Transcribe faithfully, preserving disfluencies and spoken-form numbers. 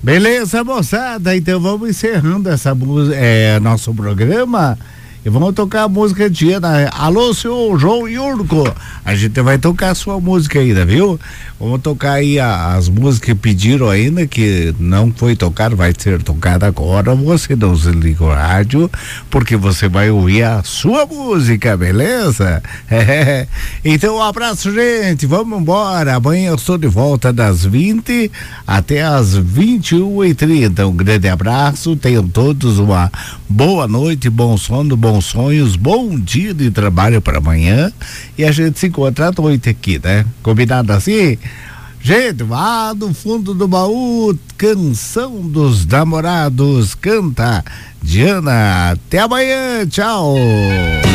Beleza, moçada, então vamos encerrando essa música, é, nosso programa. E vamos tocar a música de Ana. Alô, senhor João Yurko. A gente vai tocar a sua música ainda, viu? Vamos tocar aí a, as músicas que pediram ainda, que não foi tocado, vai ser tocada agora. Você não se liga o rádio, porque você vai ouvir a sua música, beleza? É. Então, um abraço, gente. Vamos embora. Amanhã eu estou de volta das vinte até as vinte e uma e trinta. Um grande abraço. Tenham todos uma boa noite, bom sono, bom sonhos, bom dia de trabalho para amanhã, e a gente se encontra à noite aqui, né? Combinado assim? Gente, lá do fundo do baú, Canção dos Namorados, canta Diana. Até amanhã, tchau.